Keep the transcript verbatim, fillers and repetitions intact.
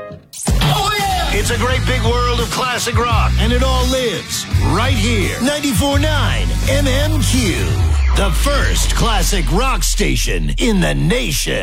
Oh, yeah! It's a great big world of classic rock, and it all lives right here. ninety-four point nine M M Q, the first classic rock station in the nation.